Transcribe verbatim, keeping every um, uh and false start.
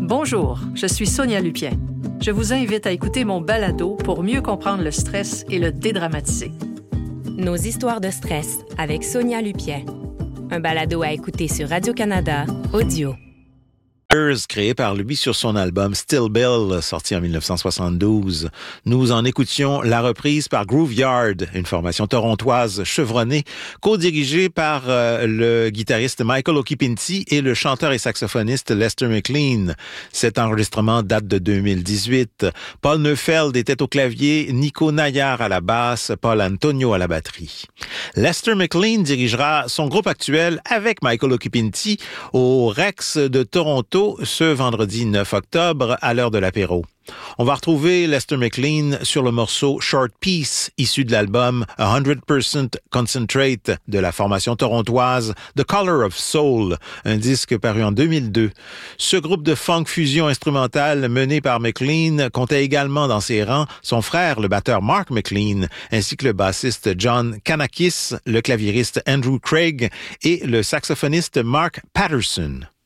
Bonjour, je suis Sonia Lupien. Je vous invite à écouter mon balado pour mieux comprendre le stress et le dédramatiser. Nos histoires de stress avec Sonia Lupien. Un balado à écouter sur Radio-Canada Audio. Créé par lui sur son album Still Bill, sorti en dix-neuf cent soixante-douze. Nous en écoutions la reprise par Groove Yard, une formation torontoise chevronnée, co-dirigée par euh, le guitariste Michael Okipinti et le chanteur et saxophoniste Lester McLean. Cet enregistrement date de deux mille dix-huit. Paul Neufeld était au clavier, Nico Nayar à la basse, Paul Antonio à la batterie. Lester McLean dirigera son groupe actuel avec Michael Okipinti au Rex de Toronto ce vendredi neuf octobre à l'heure de l'apéro. On va retrouver Lester McLean sur le morceau Short Piece, issu de l'album one hundred percent Concentrate de la formation torontoise The Color of Soul, un disque paru en deux mille deux. Ce groupe de funk fusion instrumentale mené par McLean comptait également dans ses rangs son frère, le batteur Mark McLean, ainsi que le bassiste John Kanakis, le claviériste Andrew Craig et le saxophoniste Mark Patterson.